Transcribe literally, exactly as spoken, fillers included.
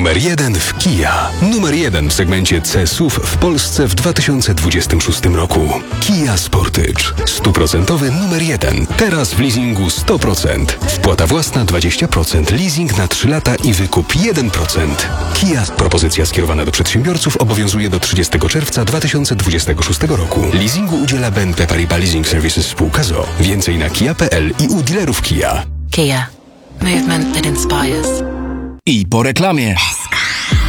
Numer jeden w Kia. Numer jeden w segmencie C S U V w Polsce w dwa tysiące dwudziestym szóstym roku. Kia Sportage. Stuprocentowy numer jeden. Teraz w leasingu sto procent. Wpłata własna dwadzieścia procent. Leasing na trzy lata i wykup jeden procent. Kia. Propozycja skierowana do przedsiębiorców obowiązuje do trzydziestego czerwca dwa tysiące dwudziestego szóstego roku. Leasingu udziela B N P Paribas Leasing Services spółka z o o. Więcej na kia kropka p l i u dealerów Kia. Kia. Movement that inspires. I po reklamie.